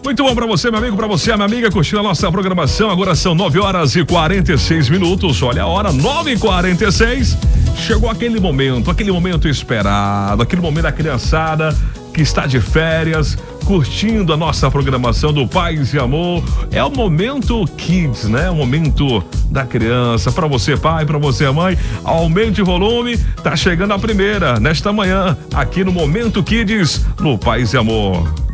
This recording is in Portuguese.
Muito bom pra você, meu amigo, pra você, minha amiga, curtindo a nossa programação. Agora são 9h46. Olha a hora, 9h46. Chegou aquele momento esperado, aquele momento da criançada que está de férias, curtindo a nossa programação do Paz e Amor. É o momento Kids, né? O momento da criança. Pra você, pai, pra você, mãe, aumente o volume. Tá chegando a primeira, nesta manhã, aqui no Momento Kids, no Paz e Amor.